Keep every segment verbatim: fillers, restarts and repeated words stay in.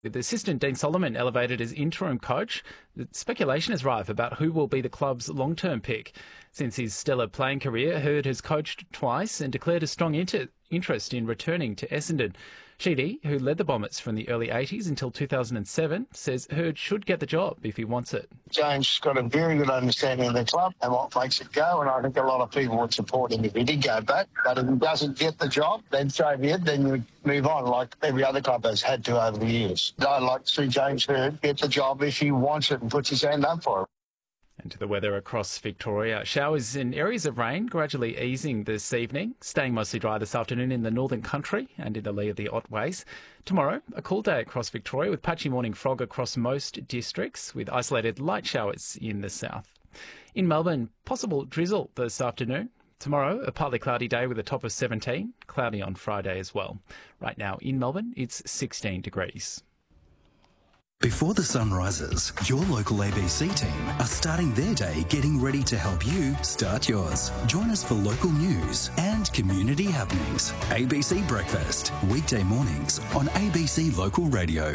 With assistant Dean Solomon elevated as interim coach, the speculation is rife about who will be the club's long-term pick. Since his stellar playing career, Hurd has coached twice and declared a strong inter- interest in returning to Essendon. Sheedy, who led the Bombers from the early eighties until two thousand seven, says Hurd should get the job if he wants it. James got a very good understanding of the club and what makes it go, and I think a lot of people would support him if he did go back. But if he doesn't get the job, then so be it, then you move on like every other club has had to over the years. I'd like to see James Hurd get the job if he wants it and puts his hand up for it. And to the weather across Victoria. Showers and areas of rain gradually easing this evening, staying mostly dry this afternoon in the northern country and in the lee of the Otways. Tomorrow, a cool day across Victoria with patchy morning fog across most districts with isolated light showers in the south. In Melbourne, possible drizzle this afternoon. Tomorrow, a partly cloudy day with a top of seventeen, cloudy on Friday as well. Right now in Melbourne, it's sixteen degrees. Before the sun rises, your local A B C team are starting their day getting ready to help you start yours. Join us for local news and community happenings. A B C Breakfast, weekday mornings on A B C Local Radio.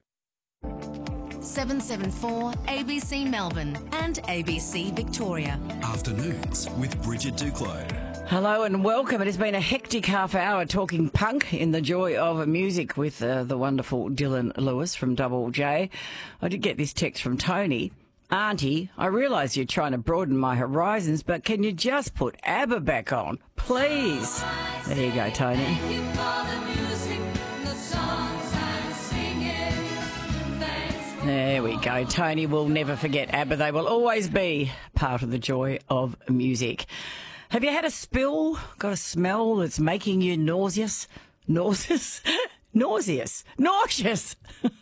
seven seven four A B C Melbourne and A B C Victoria. Afternoons with Bridget Duclos. Hello and welcome. It has been a hectic half hour talking punk in the joy of music with uh, the wonderful Dylan Lewis from Double J. I did get this text from Tony. Auntie, I realise you're trying to broaden my horizons, but can you just put ABBA back on, please? There you go, Tony. There we go. Tony will never forget ABBA. They will always be part of the joy of music. Have you had a spill? Got a smell that's making you nauseous? Nauseous? Nauseous? Nauseous!